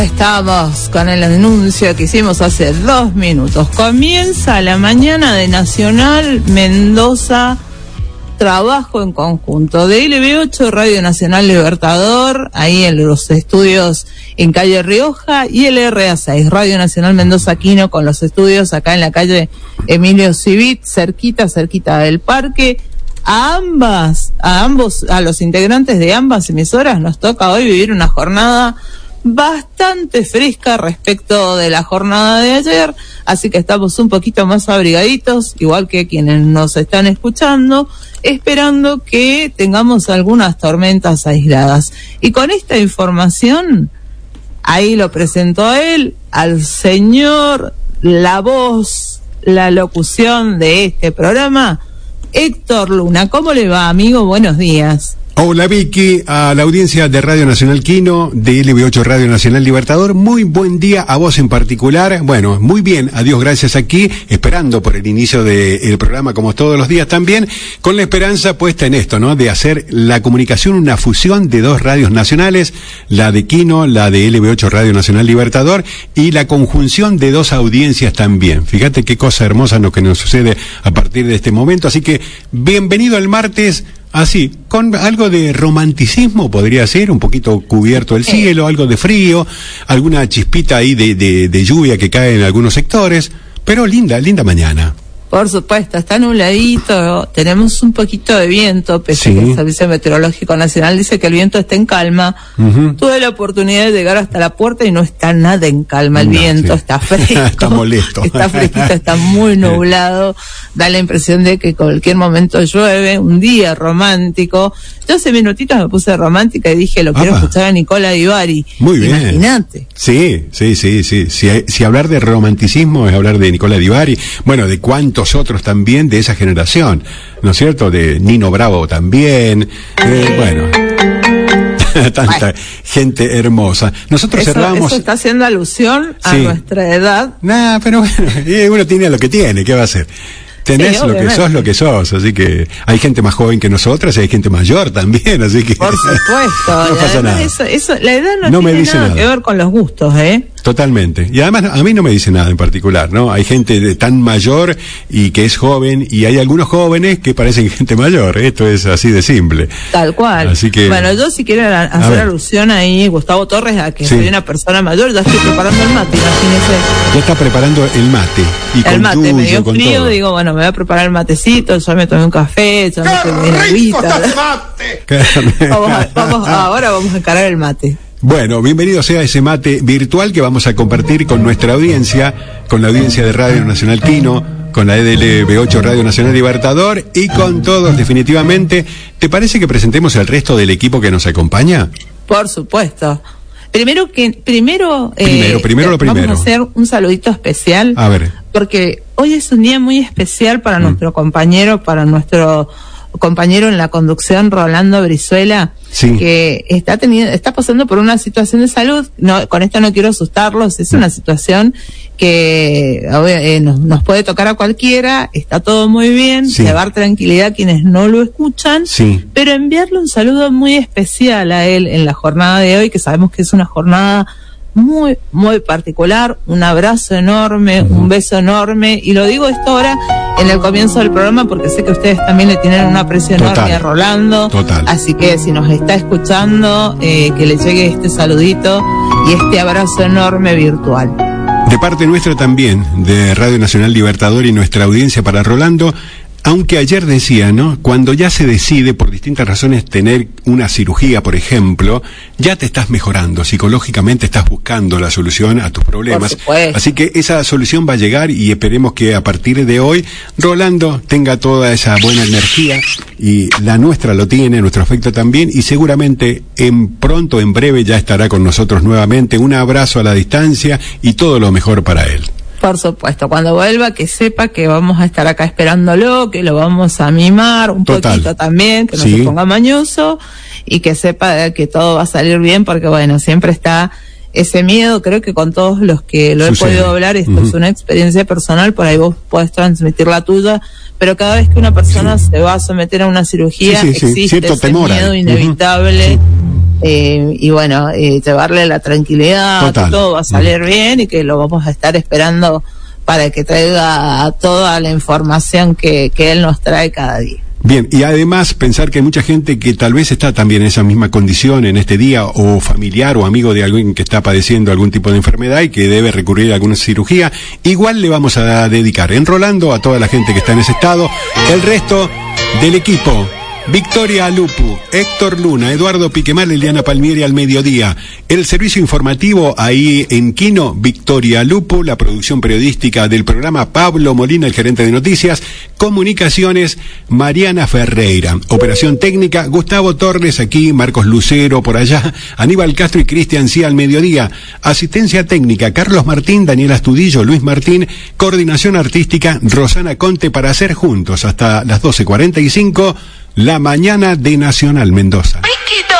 Estamos con el anuncio que hicimos hace 2 minutos. Comienza la mañana de Nacional Mendoza, trabajo en conjunto de LB8, Radio Nacional Libertador, ahí en los estudios en calle Rioja, y el RA6, Radio Nacional Mendoza Quino, con los estudios acá en la calle Emilio Civit, cerquita del parque. A los integrantes de ambas emisoras nos toca hoy vivir una jornada bastante fresca respecto de la jornada de ayer, así que estamos un poquito más abrigaditos, igual que quienes nos están escuchando, esperando que tengamos algunas tormentas aisladas. Y con esta información, ahí lo presento a él, al señor, la voz, la locución de este programa, Héctor Luna. ¿Cómo le va, amigo? Buenos días. Hola Vicky, a la audiencia de Radio Nacional Quino, de LB8 Radio Nacional Libertador, muy buen día a vos en particular. Bueno, muy bien, a Dios gracias aquí, esperando por el inicio del programa como todos los días también, con la esperanza puesta en esto, ¿no? De hacer la comunicación una fusión de 2 radios nacionales, la de Quino, la de LB8 Radio Nacional Libertador, y la conjunción de 2 audiencias también. Fíjate qué cosa hermosa lo que nos sucede a partir de este momento, así que bienvenido al martes. Así, con algo de romanticismo podría ser, un poquito cubierto el cielo, algo de frío, alguna chispita ahí de lluvia que cae en algunos sectores, pero linda mañana. Por supuesto, está nubladito, tenemos un poquito de viento, pese a que el Servicio Meteorológico Nacional dice que el viento está en calma. Tuve la oportunidad de llegar hasta la puerta y no está nada en calma el viento, está fresco. Está molesto. Está fresquito, está muy nublado, da la impresión de que en cualquier momento llueve, un día romántico. Yo hace minutitos me puse romántica y dije, lo quiero escuchar a Nicola Di Bari. Muy bien. Imagínate. Sí. Si hablar de romanticismo es hablar de Nicola Di Bari, bueno, de cuántos otros también de esa generación, ¿no es cierto? De Nino Bravo también, tanta gente hermosa. Nosotros cerramos... Eso está haciendo alusión a nuestra edad. Pero bueno, uno tiene lo que tiene, ¿qué va a hacer? Tenés lo que sos, así que hay gente más joven que nosotras y hay gente mayor también, así que... Por supuesto. No pasa nada. La edad no tiene nada que ver con los gustos, Totalmente. Y además a mí no me dice nada en particular, ¿no? Hay gente tan mayor y que es joven, y hay algunos jóvenes que parecen gente mayor. Esto es así de simple. Tal cual. Así que... Bueno, yo si quiero hacer alusión ahí, Gustavo Torres, a que soy una persona mayor, ya estoy preparando el mate, imagínese. Ya está preparando el mate. Y el mate, me dio frío, todo. Digo, bueno, me voy a preparar el matecito, ya me tomé un café, ya me tomé una agüita. Ahora vamos a encarar el mate. Bueno, bienvenido sea ese mate virtual que vamos a compartir con nuestra audiencia, con la audiencia de Radio Nacional Quino, con la LB8 Radio Nacional Libertador y con todos definitivamente. ¿Te parece que presentemos el resto del equipo que nos acompaña? Por supuesto. Primero lo primero. Vamos a hacer un saludito especial. A ver. Porque hoy es un día muy especial para nuestro compañero en la conducción, Rolando Brizuela, que está pasando por una situación de salud. No, con esto no quiero asustarlos, es una situación que nos puede tocar a cualquiera, está todo muy bien, llevar tranquilidad a quienes no lo escuchan, pero enviarle un saludo muy especial a él en la jornada de hoy, que sabemos que es una jornada muy, muy particular. Un abrazo enorme, un beso enorme, y lo digo esto ahora en el comienzo del programa porque sé que ustedes también le tienen un aprecio enorme a Rolando. Así que si nos está escuchando, que le llegue este saludito y este abrazo enorme virtual. De parte nuestra también, de Radio Nacional Libertador y nuestra audiencia para Rolando. Aunque ayer decía, ¿no? Cuando ya se decide por distintas razones tener una cirugía, por ejemplo, ya te estás mejorando, psicológicamente estás buscando la solución a tus problemas. Así que esa solución va a llegar y esperemos que a partir de hoy Rolando tenga toda esa buena energía, y la nuestra lo tiene, nuestro afecto también, y seguramente en breve ya estará con nosotros nuevamente. Un abrazo a la distancia y todo lo mejor para él. Por supuesto, cuando vuelva, que sepa que vamos a estar acá esperándolo, que lo vamos a mimar un poquito también, que no se ponga mañoso, y que sepa que todo va a salir bien, porque bueno, siempre está ese miedo. Creo que con todos los que lo he podido hablar, esto es una experiencia personal, por ahí vos podés transmitir la tuya, pero cada vez que una persona se va a someter a una cirugía, existe ese miedo inevitable y bueno, llevarle la tranquilidad, Total. que todo va a salir bien y que lo vamos a estar esperando para que traiga toda la información que él nos trae cada día. Bien, y además pensar que hay mucha gente que tal vez está también en esa misma condición en este día, o familiar o amigo de alguien que está padeciendo algún tipo de enfermedad y que debe recurrir a alguna cirugía. Igual le vamos a dedicar, enrolando a toda la gente que está en ese estado, el resto del equipo. Victoria Lupu, Héctor Luna, Eduardo Piquemal, Eliana Palmieri al mediodía. El servicio informativo ahí en Quino, Victoria Lupu, la producción periodística del programa, Pablo Molina, el gerente de noticias, comunicaciones, Mariana Ferreira, operación técnica, Gustavo Torres aquí, Marcos Lucero por allá, Aníbal Castro y Cristian Cía al mediodía, asistencia técnica, Carlos Martín, Daniel Astudillo, Luis Martín, coordinación artística, Rosana Conte, para hacer juntos hasta las 12:45, la mañana de Nacional Mendoza.